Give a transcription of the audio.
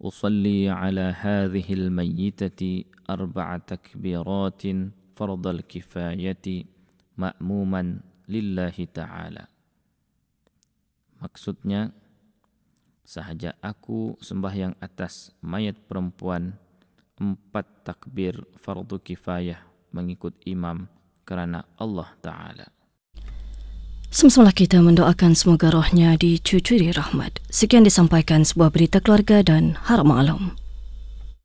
أصلي على هذه الميتة 4 تكبيرات فرض الكفاية مأموما لله تعالى. Maksudnya, sahaja aku sembahyang atas mayat perempuan 4 takbir fardu kifayah mengikut imam kerana Allah Ta'ala. Semula kita mendoakan semoga rohnya dicucuri rahmat. Sekian disampaikan sebuah berita keluarga dan harap maklum.